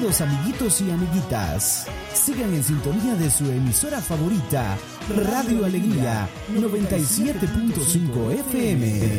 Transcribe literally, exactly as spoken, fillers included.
Saludos amiguitos y amiguitas. Sigan en sintonía de su emisora favorita, Radio Alegría noventa y siete punto cinco F M.